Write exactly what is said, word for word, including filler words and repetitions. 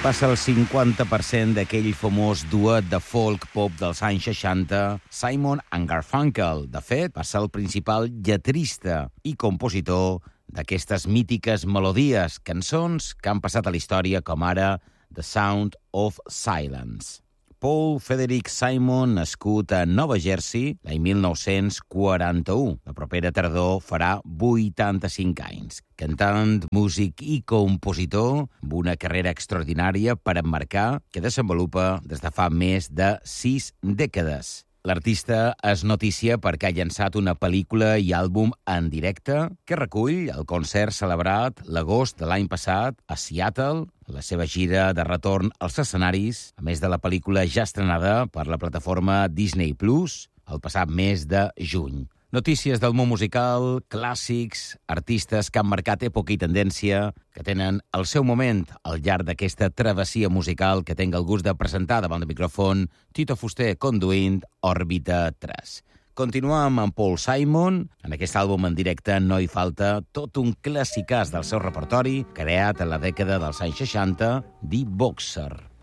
Passa el cinquanta per cent d'aquell famós duet de folk-pop dels anys seixanta, Simon and Garfunkel. De fet, va ser el principal lletrista i compositor d'aquestes mítiques melodies, cançons que han passat a la història com ara The Sound of Silence. Paul Frederick Simon, nascut a Nova Jersey l'any mil nou-cents quaranta-u. La propera tardor farà vuitanta-cinc anys. Cantant, músic i compositor, amb una carrera extraordinària per emmarcar que desenvolupa des de fa més de sis dècades. L'artista és notícia perquè ha llançat una pel·lícula i àlbum en directe que recull el concert celebrat l'agost de l'any passat a Seattle, la seva gira de retorn als escenaris, a més de la pel·lícula ja estrenada per la plataforma Disney Plus el passat mes de juny. Notícies del món musical, clàssics, artistes que han marcat època i tendència, que tenen el seu moment al llarg d'aquesta travessia musical que tenc el gust de presentar davant del micròfon Tito Fuster conduint Òrbita tres. Continuem amb Paul Simon. En aquest àlbum en directe no hi falta tot un clàssicàs del seu repertori, creat en la dècada dels anys seixanta, The Boxer.